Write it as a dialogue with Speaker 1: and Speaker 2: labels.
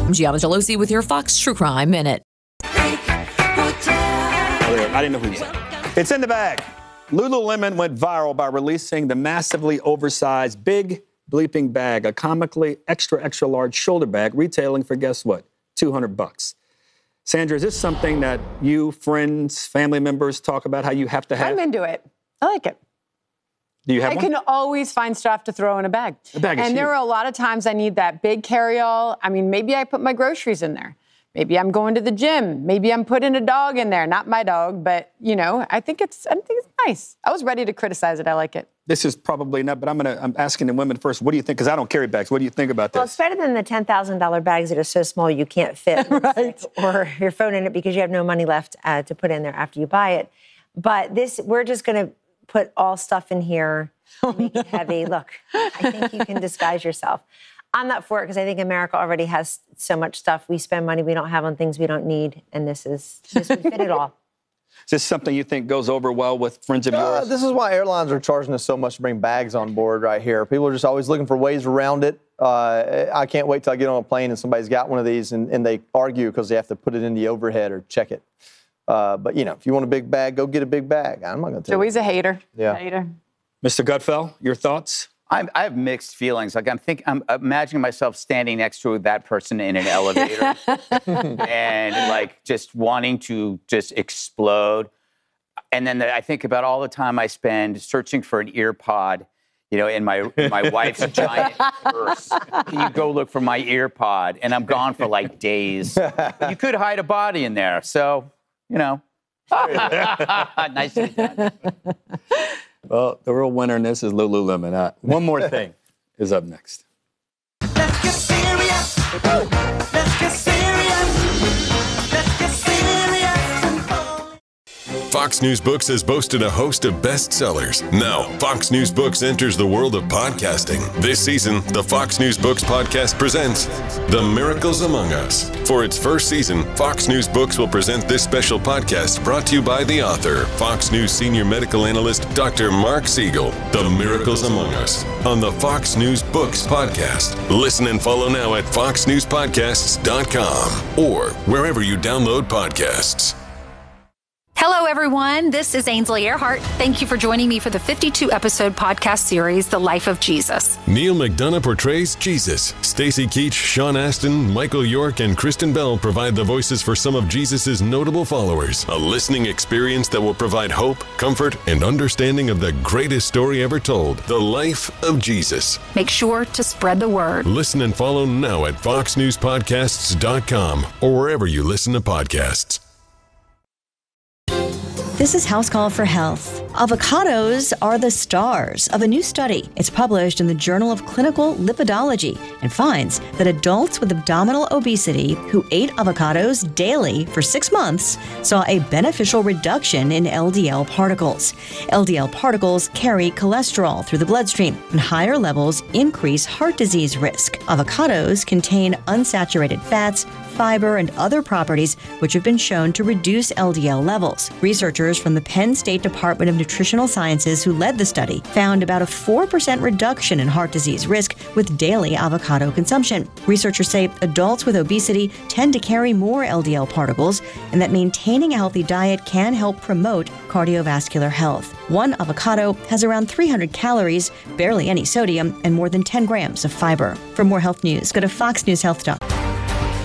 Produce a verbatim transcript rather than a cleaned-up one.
Speaker 1: Gianna Gelosi with your Fox True Crime Minute.
Speaker 2: I didn't know who was that. It's in the bag. Lululemon went viral by releasing the massively oversized big bleeping bag, a comically extra, extra large shoulder bag retailing for, guess what, two hundred bucks. Sandra, is this something that you, friends, family members talk about how you have to have?
Speaker 3: I'm into it. I like it.
Speaker 2: Do you have
Speaker 3: I
Speaker 2: one?
Speaker 3: can always find stuff to throw in a bag.
Speaker 2: The bag is
Speaker 3: and there
Speaker 2: huge.
Speaker 3: are a lot of times I need that big carry-all. I mean, maybe I put my groceries in there. Maybe I'm going to the gym. Maybe I'm putting a dog in there. Not my dog, but, you know, I think it's I think it's nice. I was ready to criticize it. I like it.
Speaker 2: This is probably not, but I'm gonna I'm asking the women first. What do you think? Because I don't carry bags. What do you think about
Speaker 4: Well,
Speaker 2: this?
Speaker 4: it's better than the ten thousand dollars bags that are so small you can't fit
Speaker 3: Right.
Speaker 4: or your phone in it because you have no money left uh, to put in there after you buy it. But this, we're just going to put all stuff in here, make it heavy. Look, I think you can disguise yourself. I'm not for it because I think America already has so much stuff. We spend money we don't have on things we don't need, and this is this would fit it all.
Speaker 2: Is this something you think goes over well with friends of
Speaker 5: Uh,
Speaker 2: yours?
Speaker 5: this is why airlines are charging us so much to bring bags on board right here. People are just always looking for ways around it. Uh, I can't wait till I get on a plane and somebody's got one of these and, and they argue because they have to put it in the overhead or check it. Uh, but, you know, if you want a big bag, go get a big bag. I'm not going to tell you.
Speaker 3: Joey's a hater.
Speaker 5: Yeah.
Speaker 3: Hater.
Speaker 2: Mister Gutfeld, your thoughts?
Speaker 6: I'm, I have mixed feelings. Like I'm think I'm imagining myself standing next to that person in an elevator and like just wanting to just explode. And then the, I think about all the time I spend searching for an ear pod, you know, in my in my wife's giant purse. Can you go look for my ear pod? And I'm gone for like days. But you could hide a body in there. So, you know, nicely done.
Speaker 2: Well, the real winner in this is Lululemon. Uh, one more thing is up next.
Speaker 7: Let's get serious. Let's get serious. Let's get serious.
Speaker 8: Fox News Books has boasted a host of bestsellers. Now, Fox News Books enters the world of podcasting. This season, the Fox News Books podcast presents The Miracles Among Us. For its first season, Fox News Books will present this special podcast brought to you by the author, Fox News senior medical analyst, Doctor Mark Siegel. The Miracles Among Us on the Fox News Books podcast. Listen and follow now at fox news podcasts dot com or wherever you download podcasts.
Speaker 9: Hello, everyone. This is Ainsley Earhart. Thank you for joining me for the fifty-two episode podcast series, The Life of Jesus.
Speaker 8: Neil McDonough portrays Jesus. Stacy Keach, Sean Astin, Michael York, and Kristen Bell provide the voices for some of Jesus' notable followers. A listening experience that will provide hope, comfort, and understanding of the greatest story ever told, The Life of Jesus.
Speaker 9: Make sure to spread the word.
Speaker 8: Listen and follow now at fox news podcasts dot com or wherever you listen to podcasts.
Speaker 10: This is House Call for Health. Avocados are the stars of a new study. It's published in the Journal of Clinical Lipidology and finds that adults with abdominal obesity who ate avocados daily for six months saw a beneficial reduction in L D L particles. L D L particles carry cholesterol through the bloodstream, and higher levels increase heart disease risk. Avocados contain unsaturated fats, fiber, and other properties which have been shown to reduce L D L levels. Researchers from the Penn State Department of Nutritional Sciences who led the study found about a four percent reduction in heart disease risk with daily avocado consumption. Researchers say adults with obesity tend to carry more L D L particles, and that maintaining a healthy diet can help promote cardiovascular health. One avocado has around three hundred calories, barely any sodium, and more than ten grams of fiber. For more health news, go to fox news health dot com.